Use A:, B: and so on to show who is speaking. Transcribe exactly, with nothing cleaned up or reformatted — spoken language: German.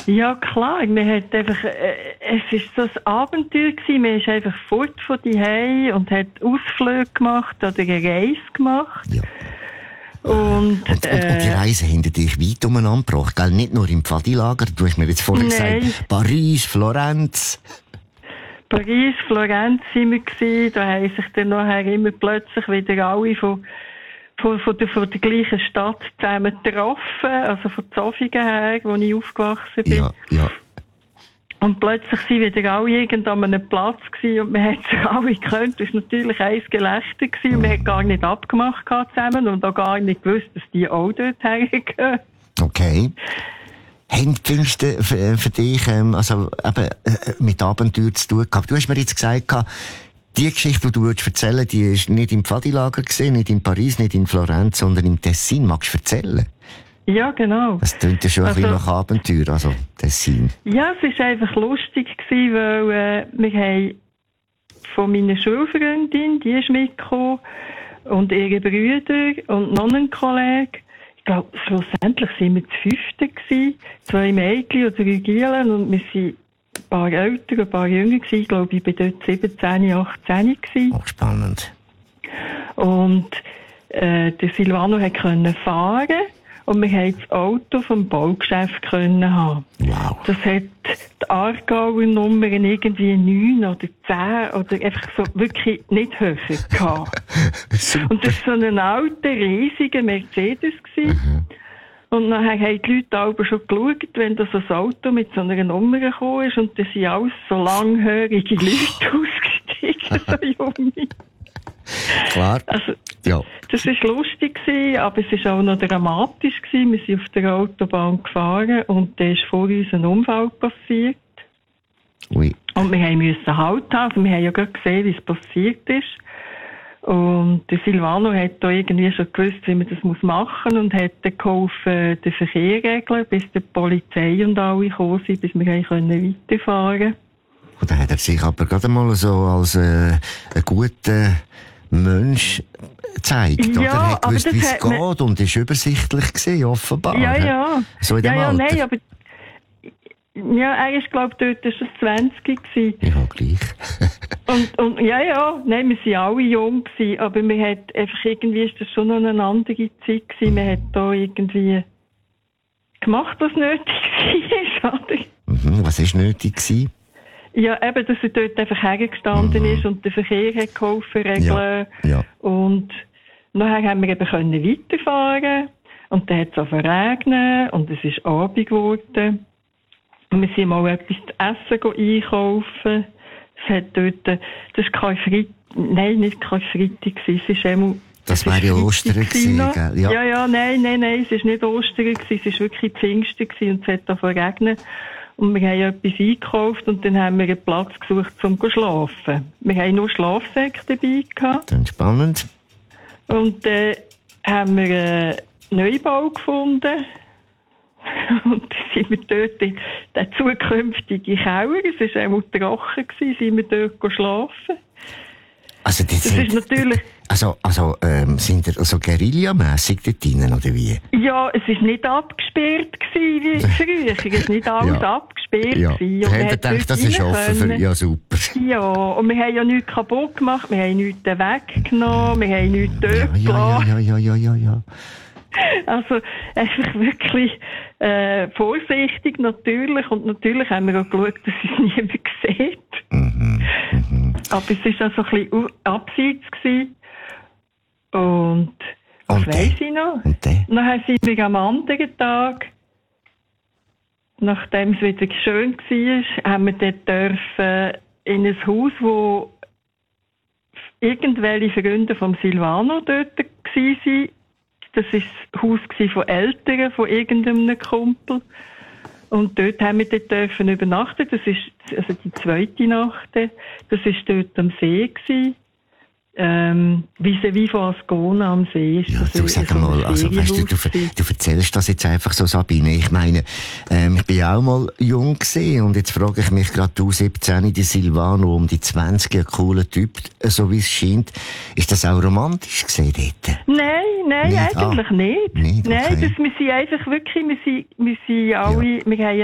A: Ja, klar. Man hat einfach, äh, es ist so ein Abenteuer gewesen. Man ist einfach fort von daheim und hat Ausflüge gemacht oder eine Reise gemacht.
B: Ja.
A: Und,
B: und, und,
A: äh,
B: und die Reise hinter dich weit umeinander gebracht, gell? Nicht nur im Pfadilager, du hast mir jetzt vorher
A: Nein.
B: gesagt, Paris, Florenz.
A: Paris, Florenz sind wir gewesen. Da haben sich dann nachher immer plötzlich wieder alle von, von, von, der, von der gleichen Stadt zusammen getroffen. Also von Zofingen her, wo ich aufgewachsen bin.
B: Ja, ja.
A: Und plötzlich sind wieder alle irgend an einem Platz gewesen und man hat sich alle gekannt. Das war natürlich ein Gelächter gewesen und man hat gar nicht abgemacht zusammen und auch gar nicht gewusst, dass die auch dort hergehen.
B: Okay. Haben die Pfingsten für, für dich, ähm, also, eben, äh, mit Abenteuer zu tun gehabt? Du hast mir jetzt gesagt, die Geschichte, die du erzählen willst, die ist nicht im Pfadilager gesehen, nicht in Paris, nicht in Florenz, sondern im Tessin. Magst du erzählen?
A: Ja, genau.
B: Das klingt ja schon
A: also,
B: ein bisschen nach Abenteuer, also Tessin.
A: Ja, es war einfach lustig gewesen, weil äh, wir haben von meiner Schulfreundin, die ist mitgekommen, und ihre Brüder und noch einen Kollegen. Ich glaube, schlussendlich waren wir zu fünften gewesen. Zwei Mädchen oder drei Gielen und wir sind ein paar älter, ein paar jünger gewesen. Ich glaube, ich war dort siebzehn, achtzehn gewesen.
B: Auch spannend.
A: Und äh, der Silvano konnte fahren und wir konnten das Auto vom Baugeschäft können haben.
B: Wow.
A: Das hat die Aargauer Nummern irgendwie neun oder zehn oder einfach so wirklich nicht höher gehabt. Und das war so ein alter, riesiger Mercedes gewesen. Mhm. Und nachher haben die Leute aber schon geschaut, wenn da so ein Auto mit so einer Nummer gekommen ist und da sind alles so langhörige Leute ausgestiegen, so junge.
B: Klar.
A: Also,
B: ja.
A: Das war lustig gewesen, aber es war auch noch dramatisch gewesen. Wir sind auf der Autobahn gefahren und da ist vor uns ein Unfall passiert.
B: Ui.
A: Und wir mussten Halt haben. Also wir haben ja gerade gesehen, wie es passiert ist. Und der Silvano hat da irgendwie schon gewusst, wie man das machen muss und hat dann geholfen, den Verkehr regeln, bis die Polizei und alle gekommen sind, bis wir weiterfahren konnten.
B: Und dann hat er sich aber gerade mal so als äh, ein guter Mensch gezeigt,
A: ja,
B: oder? Er hat gewusst, wie es geht
A: man...
B: und ist übersichtlich gewesen, offenbar.
A: Ja, ja.
B: So in dem
A: ja, ja,
B: Alter.
A: Nein, aber... Ja, er ist, glaube ich, dort schon zwanzig gewesen.
B: Ja, gleich.
A: und, und, ja, ja, nein, wir waren alle jung gewesen, aber wir hat einfach irgendwie, ist das schon noch eine andere Zeit gewesen. Man hat da irgendwie gemacht, was nötig war, oder?
B: Mhm, was war nötig gewesen?
A: Ja, eben, dass er dort einfach hergestanden
B: mhm.
A: ist und den Verkehr hat geholfen, regeln.
B: Ja, ja.
A: Und nachher haben wir eben können weiterfahren. Und dann hat es auch regnen und es ist Abend geworden. Und wir sind mal etwas zu essen einkaufen. Es hat dort, das ist kein Freitag, nein, nicht kein Freitag gewesen, es ist einmal,
B: das wäre ja Ostern gewesen, gell? Ja.
A: ja, ja, nein, nein, nein, es ist nicht Ostern gewesen, es ist wirklich Pfingsten gewesen und es hat davon regnen. Und wir haben etwas eingekauft und dann haben wir einen Platz gesucht, um zu schlafen. Wir haben nur Schlafsäcke dabei gehabt.
B: Dann spannend.
A: Und dann äh, haben wir einen Neubau gefunden. Und dann sind wir dort in den zukünftigen Keller, es war einmal trocken, sind wir dort schlafen.
B: Also, das,
A: das
B: sind,
A: ist natürlich...
B: Also, also, ähm, sind ihr also guerillamässig dort drinnen, oder wie?
A: Ja, es war nicht abgesperrt gewesen, wie früher. Es ist nicht alles ja. abgesperrt
B: ja.
A: gewesen.
B: Und wir gedacht, das ist offen für... Ja, super.
A: Ja, und wir haben ja nichts kaputt gemacht, wir haben nichts weggenommen, wir haben nichts dort
B: ja, ja, ja, ja, ja, ja.
A: Also einfach wirklich äh, vorsichtig natürlich und natürlich haben wir auch geschaut, dass es niemand sieht.
B: Mhm, mhm.
A: Aber es war auch so ein bisschen abseits gewesen. Und was weiss ich noch?
B: Und dann?
A: Dann sind wir am anderen Tag, nachdem es wieder schön war, haben wir dort dürfen in ein Haus, wo irgendwelche Freunde vom Silvano dort waren. Das war das Haus von Eltern, von irgendeinem Kumpel. Und dort haben wir dort dürfen übernachten. Das ist, also die zweite Nacht. Das war dort am See gewesen. Ähm, vis-à-vis von Ascona am See ist
B: ja,
A: das.
B: du sag mal, also, weißt du, du, du erzählst das jetzt einfach so, Sabine. Ich meine, ähm, ich bin ja auch mal jung gewesen und jetzt frage ich mich gerade, du siebzehn, die Silvano, um die zwanzig, ein cooler Typ, so wie es scheint. Ist das auch romantisch gewesen dort?
A: Nein, nein, nicht? eigentlich
B: ah,
A: nicht.
B: nicht okay.
A: Nein, das, wir sind einfach wirklich, wir sind, wir sind alle, ja. wir haben